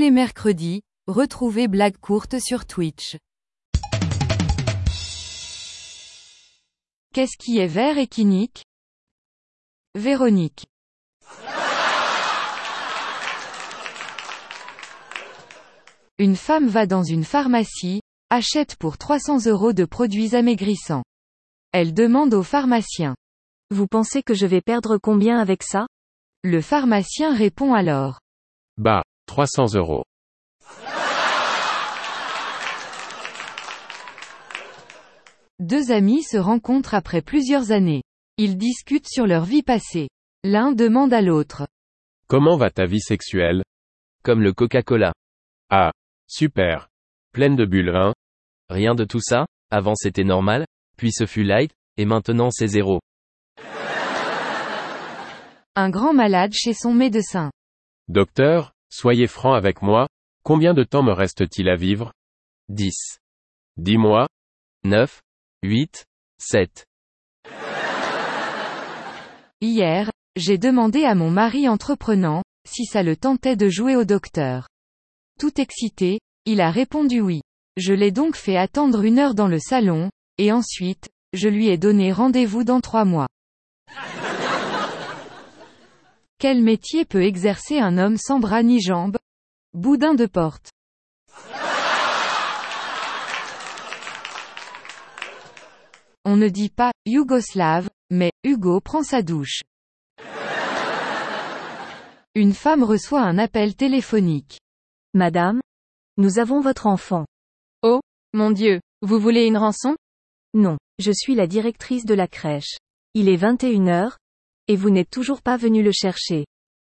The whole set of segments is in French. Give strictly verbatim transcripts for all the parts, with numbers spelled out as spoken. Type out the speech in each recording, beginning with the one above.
les mercredis, retrouvez Blague courte sur Twitch. Qu'est-ce qui est vert et qui nique? Véronique. Une femme va dans une pharmacie, achète pour trois cents euros de produits amaigrissants. Elle demande au pharmacien. Vous pensez que je vais perdre combien avec ça? Le pharmacien répond alors. Bah, trois cents euros. Deux amis se rencontrent après plusieurs années. Ils discutent sur leur vie passée. L'un demande à l'autre. Comment va ta vie sexuelle? Comme le Coca-Cola. Ah, super. Pleine de bulles, hein? Rien de tout ça, avant c'était normal, puis ce fut light, et maintenant c'est zéro. Un grand malade chez son médecin. Docteur, soyez franc avec moi, combien de temps me reste-t-il à vivre? dix. Dis-moi. neuf. huit. sept. Hier, j'ai demandé à mon mari entreprenant, si ça le tentait de jouer au docteur. Tout excité, il a répondu oui. Je l'ai donc fait attendre une heure dans le salon, et ensuite, je lui ai donné rendez-vous dans trois mois. Quel métier peut exercer un homme sans bras ni jambes? Boudin de porte. On ne dit pas « yougoslave », mais « Hugo prend sa douche ». Une femme reçoit un appel téléphonique. Madame, nous avons votre enfant. Oh, mon Dieu, vous voulez une rançon? Non, je suis la directrice de la crèche. Il est vingt et une heures, et vous n'êtes toujours pas venu le chercher.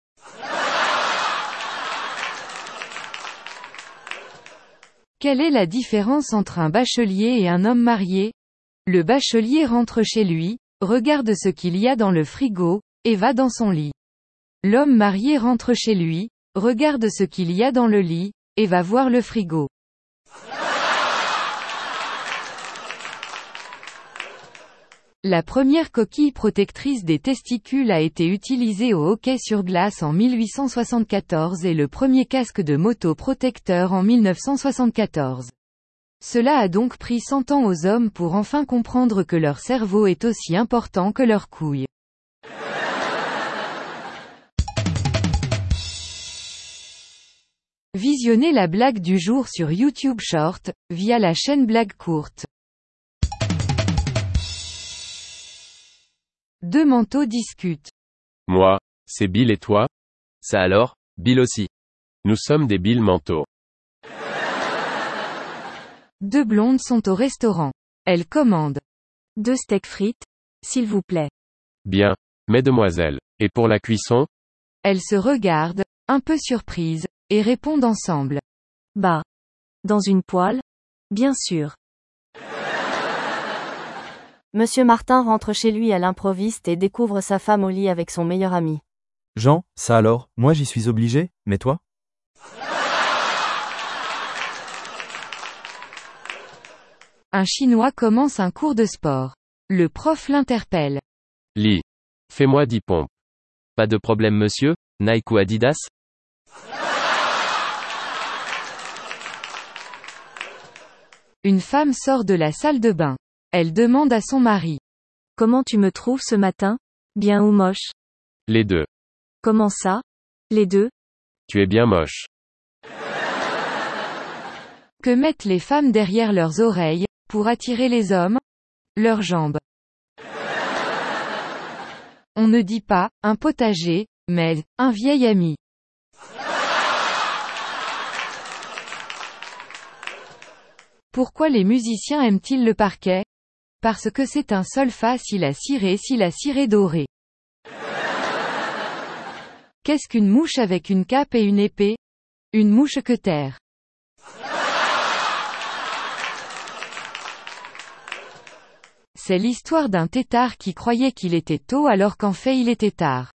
Quelle est la différence entre un bachelier et un homme marié? Le bachelier rentre chez lui, regarde ce qu'il y a dans le frigo, et va dans son lit. L'homme marié rentre chez lui, regarde ce qu'il y a dans le lit, et va voir le frigo. La première coquille protectrice des testicules a été utilisée au hockey sur glace en mille huit cent soixante-quatorze et le premier casque de moto protecteur en mille neuf cent soixante-quatorze. Cela a donc pris cent ans aux hommes pour enfin comprendre que leur cerveau est aussi important que leurs couilles. Visionnez la blague du jour sur YouTube Short, via la chaîne Blague courte. Deux manteaux discutent. Moi, c'est Bill et toi? Ça alors, Bill aussi. Nous sommes des Bill manteaux. Deux blondes sont au restaurant. Elles commandent. Deux steaks frites, s'il vous plaît. Bien, mesdemoiselles. Et pour la cuisson? Elles se regardent, un peu surprises, et répondent ensemble. Bah. Dans une poêle? Bien sûr. Monsieur Martin rentre chez lui à l'improviste et découvre sa femme au lit avec son meilleur ami. Jean, ça alors, moi j'y suis obligé, mais toi? Un Chinois commence un cours de sport. Le prof l'interpelle. Lis. Fais-moi dix pompes. Pas de problème monsieur, Nike ou Adidas? Une femme sort de la salle de bain. Elle demande à son mari. Comment tu me trouves ce matin? Bien ou moche? Les deux. Comment ça? Les deux? Tu es bien moche. Que mettent les femmes derrière leurs oreilles, pour attirer les hommes? Leurs jambes. On ne dit pas, un potager, mais, un vieil ami. Pourquoi les musiciens aiment-ils le parquet? Parce que c'est un sol fa si la ciré si la ciré dorée. Qu'est-ce qu'une mouche avec une cape et une épée? Une mouche-queutère. C'est l'histoire d'un têtard qui croyait qu'il était tôt alors qu'en fait il était tard.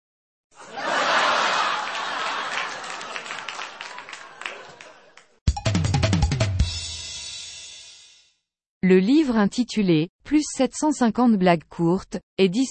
Le livre intitulé « Plus sept cent cinquante blagues courtes » est disponible